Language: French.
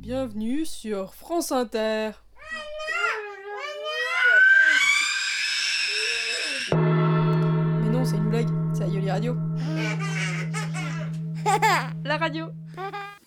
Bienvenue sur France Inter. Mais non, c'est une blague, c'est Aïoli Radio. La radio.